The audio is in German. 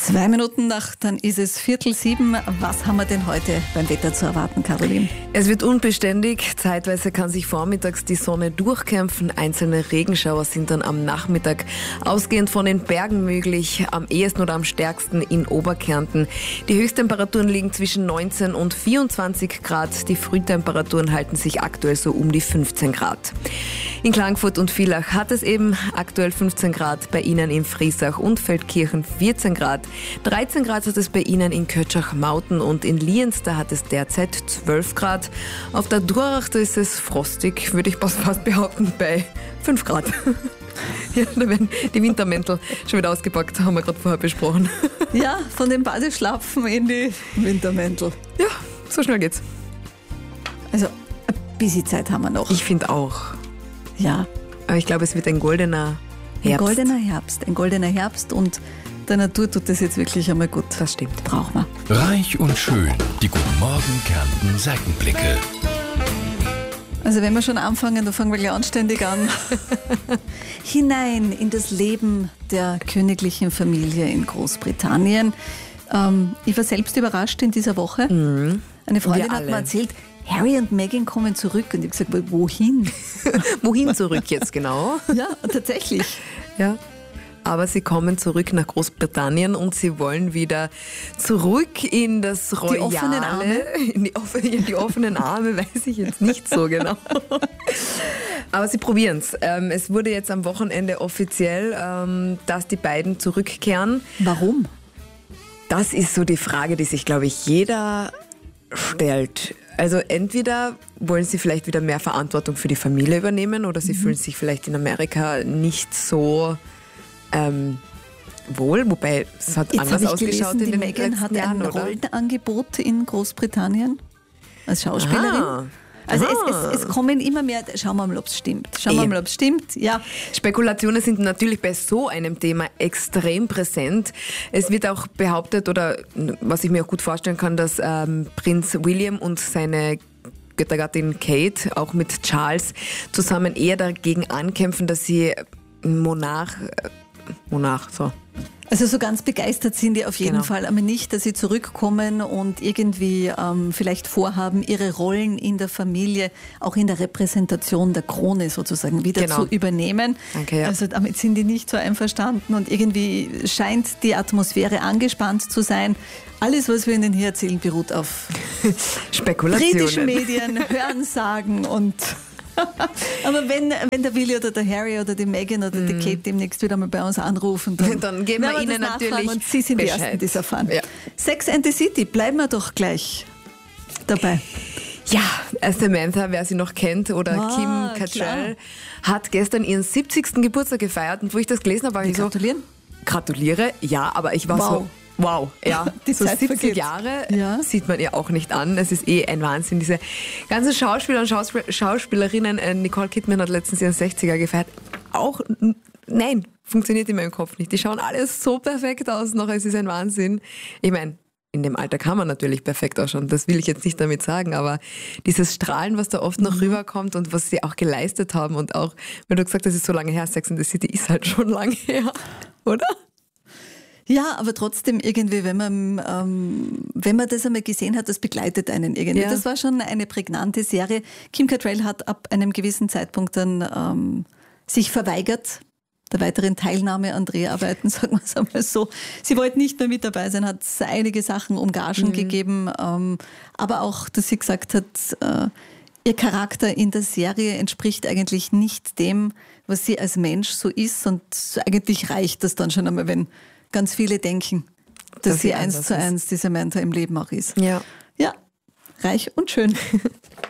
2 Minuten nach, dann ist es 6:45. Was haben wir denn heute beim Wetter zu erwarten, Caroline? Es wird unbeständig. Zeitweise kann sich vormittags die Sonne durchkämpfen. Einzelne Regenschauer sind dann am Nachmittag ausgehend von den Bergen möglich. Am ehesten oder am stärksten in Oberkärnten. Die Höchsttemperaturen liegen zwischen 19 und 24 Grad. Die Frühtemperaturen halten sich aktuell so um die 15 Grad. In Klagenfurt und Villach hat es eben aktuell 15 Grad, bei Ihnen in Friesach und Feldkirchen 14 Grad. 13 Grad hat es bei Ihnen in Kötschach-Mauten und in Lienz, da hat es derzeit 12 Grad. Auf der Durach, da ist es frostig, würde ich fast behaupten, bei 5 Grad. Ja, da werden die Wintermäntel schon wieder ausgepackt, haben wir gerade vorher besprochen. Ja, von den Badeschlapfen in die Wintermäntel. Ja, so schnell geht's. Also ein bisschen Zeit haben wir noch. Ich finde auch. Ja. Aber ich glaube, es wird ein goldener Herbst. Ein goldener Herbst und der Natur tut das jetzt wirklich einmal gut. Das stimmt. Brauchen wir. Reich und schön, die Guten Morgen Kärnten Seitenblicke. Also wenn wir schon anfangen, dann fangen wir gleich anständig an. Hinein in das Leben der königlichen Familie in Großbritannien. Ich war selbst überrascht in dieser Woche. Eine Freundin hat mir erzählt, Harry und Meghan kommen zurück. Und ich habe gesagt, wohin? Wohin zurück jetzt genau? Ja, tatsächlich. Ja. Aber sie kommen zurück nach Großbritannien und sie wollen wieder zurück in das Royale. Die offenen Arme? Die offenen Arme weiß ich jetzt nicht so genau. Aber sie probieren es. Es wurde jetzt am Wochenende offiziell, dass die beiden zurückkehren. Warum? Das ist so die Frage, die sich, glaube ich, jeder stellt. Also entweder wollen sie vielleicht wieder mehr Verantwortung für die Familie übernehmen oder sie fühlen sich vielleicht in Amerika nicht so wohl, wobei es hat jetzt anders ausgeschaut gelesen, in den Meghan letzten hat Jahren, ein oder? Rollenangebot in Großbritannien als Schauspielerin. Also es kommen immer mehr, schauen wir mal, ob es stimmt. Ja. Spekulationen sind natürlich bei so einem Thema extrem präsent. Es wird auch behauptet, oder was ich mir auch gut vorstellen kann, dass Prinz William und seine Göttergattin Kate auch mit Charles zusammen eher dagegen ankämpfen, dass sie Monarch, so. Also so ganz begeistert sind die auf jeden Fall, aber nicht, dass sie zurückkommen und irgendwie vielleicht vorhaben, ihre Rollen in der Familie, auch in der Repräsentation der Krone sozusagen wieder zu übernehmen. Okay, ja. Also damit sind die nicht so einverstanden und irgendwie scheint die Atmosphäre angespannt zu sein. Alles, was wir Ihnen hier erzählen, beruht auf Spekulationen. britischen Medien, Hörensagen und... Aber wenn der Willi oder der Harry oder die Meghan oder die Kate demnächst wieder mal bei uns anrufen, dann geben wir Ihnen natürlich und Sie sind Bescheid. die Ersten, die es erfahren. Ja. Sex and the City, bleiben wir doch gleich dabei. Ja, Samantha, wer sie noch kennt, oder Kim Cattrall, hat gestern ihren 70. Geburtstag gefeiert und wo ich das gelesen habe, war ich so... Gratuliere, ja, aber ich war so... Wow, ja, die so Zeit 70 vergeht. Jahre sieht man ihr auch nicht an. Es ist ein Wahnsinn. Diese ganzen Schauspieler und Schauspielerinnen, Nicole Kidman hat letztens ihren 60er gefeiert. Auch, nein, funktioniert in meinem Kopf nicht. Die schauen alle so perfekt aus noch. Es ist ein Wahnsinn. Ich meine, in dem Alter kann man natürlich perfekt ausschauen. Das will ich jetzt nicht damit sagen, aber dieses Strahlen, was da oft noch rüberkommt und was sie auch geleistet haben und auch, wenn du gesagt hast, es ist so lange her, Sex and the City ist halt schon lange her, oder? Ja, aber trotzdem irgendwie, wenn man das einmal gesehen hat, das begleitet einen irgendwie. Ja. Das war schon eine prägnante Serie. Kim Cattrall hat ab einem gewissen Zeitpunkt dann sich verweigert der weiteren Teilnahme an Dreharbeiten, sagen wir es einmal so. Sie wollte nicht mehr mit dabei sein, hat einige Sachen um Gagen gegeben, aber auch, dass sie gesagt hat, ihr Charakter in der Serie entspricht eigentlich nicht dem, was sie als Mensch so ist und eigentlich reicht das dann schon einmal, wenn ganz viele denken, dass sie 1:1 die Samantha im Leben auch ist. Ja. Ja, reich und schön.